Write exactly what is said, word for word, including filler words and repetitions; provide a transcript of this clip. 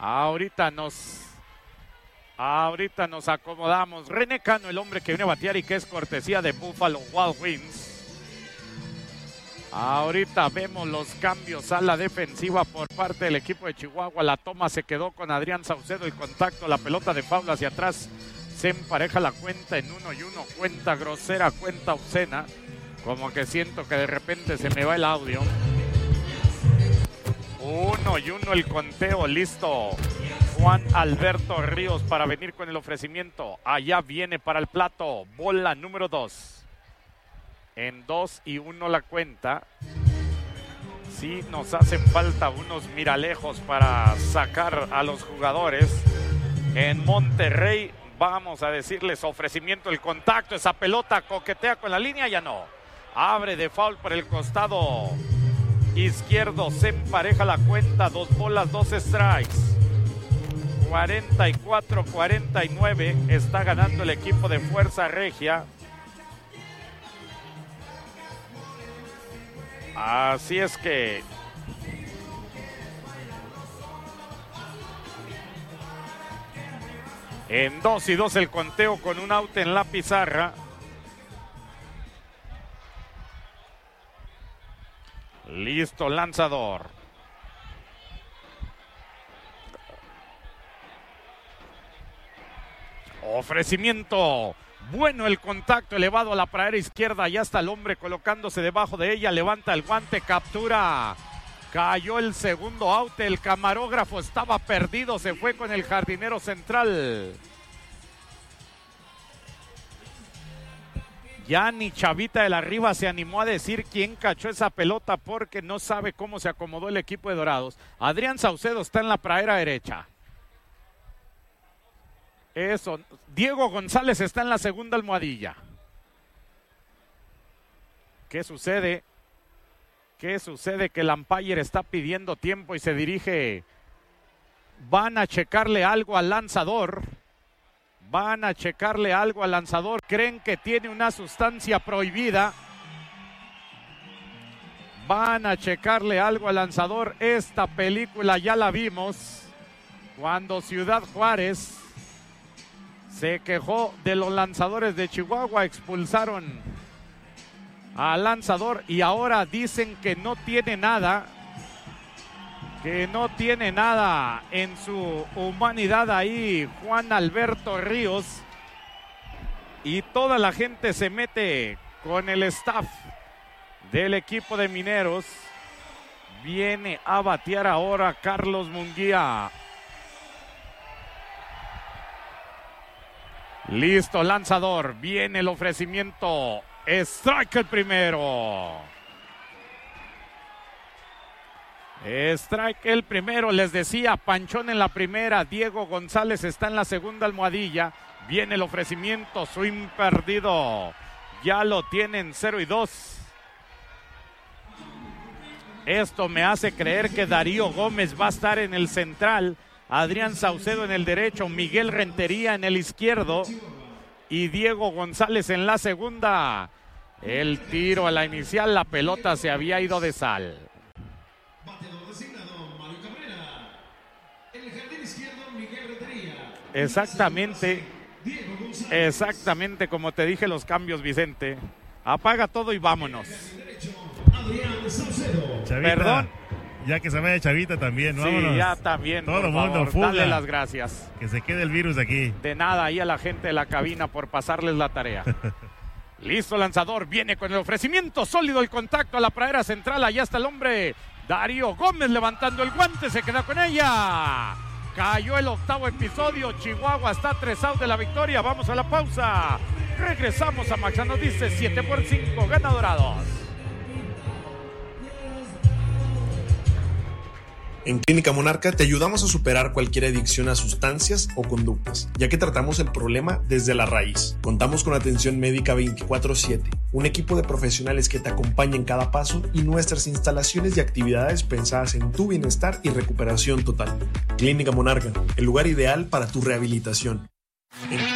Ahorita nos... Ahorita nos acomodamos. René Cano, el hombre que viene a batear y que es cortesía de Buffalo Wild Wings. Ahorita vemos los cambios a la defensiva por parte del equipo de Chihuahua. La toma se quedó con Adrián Saucedo. El contacto, la pelota de foul hacia atrás. Se empareja la cuenta en uno y uno. Cuenta grosera, cuenta obscena. Como que siento que de repente se me va el audio. Uno y uno el conteo, listo. Juan Alberto Ríos para venir con el ofrecimiento. Allá viene para el plato. Bola número dos. En dos y uno la cuenta. Sí, nos hacen falta unos miralejos para sacar a los jugadores. En Monterrey, vamos a decirles ofrecimiento, el contacto. Esa pelota coquetea con la línea, ya no. Abre de foul por el costado izquierdo. Se empareja la cuenta. Dos bolas, dos strikes. cuarenta y cuatro cuarenta y nueve está ganando el equipo de Fuerza Regia. Así es que en dos y dos el conteo con un out en la pizarra. Listo, lanzador. Ofrecimiento. Bueno, el contacto elevado a la pradera izquierda. Ya está el hombre colocándose debajo de ella. Levanta el guante, captura. Cayó el segundo out. El camarógrafo estaba perdido. Se fue con el jardinero central. Ya ni Chavita de la Riva se animó a decir quién cachó esa pelota porque no sabe cómo se acomodó el equipo de Dorados. Adrián Saucedo está en la pradera derecha. Eso. Diego González está en la segunda almohadilla. ¿Qué sucede? ¿Qué sucede? Que el umpire está pidiendo tiempo y se dirige. Van a checarle algo al lanzador. Van a checarle algo al lanzador. Creen que tiene una sustancia prohibida. Van a checarle algo al lanzador. Esta película ya la vimos cuando Ciudad Juárez se quejó de los lanzadores de Chihuahua. Expulsaron al lanzador y ahora dicen que no tiene nada. Que no tiene nada en su humanidad ahí Juan Alberto Ríos. Y toda la gente se mete con el staff del equipo de Mineros. Viene a batear ahora Carlos Munguía. Listo, lanzador. Viene el ofrecimiento. Strike el primero. Strike el primero, les decía, Panchón en la primera, Diego González está en la segunda almohadilla. Viene el ofrecimiento, swing perdido. Ya lo tienen cero y dos. Esto me hace creer que Darío Gómez va a estar en el central, Adrián Saucedo en el derecho, Miguel Rentería en el izquierdo y Diego González en la segunda. El tiro a la inicial, la pelota se había ido de sal. Exactamente, exactamente como te dije los cambios, Vicente. Apaga todo y vámonos. Chavita, perdón. Ya que se vaya Chavita también, sí, vámonos. ya también. Todo el mundo, fuga. Dale las gracias. Que se quede el virus aquí. De nada, ahí a la gente de la cabina por pasarles la tarea. Listo, lanzador, viene con el ofrecimiento, sólido el contacto a la pradera central. Allá está el hombre, Darío Gómez levantando el guante, se queda con ella. Cayó el octavo episodio, Chihuahua está tres out de la victoria. Vamos a la pausa. Regresamos a Maxa nos dice siete por cinco, gana Dorados. En Clínica Monarca te ayudamos a superar cualquier adicción a sustancias o conductas, ya que tratamos el problema desde la raíz. Contamos con atención médica veinticuatro siete, un equipo de profesionales que te acompaña en cada paso y nuestras instalaciones y actividades pensadas en tu bienestar y recuperación total. Clínica Monarca, el lugar ideal para tu rehabilitación. En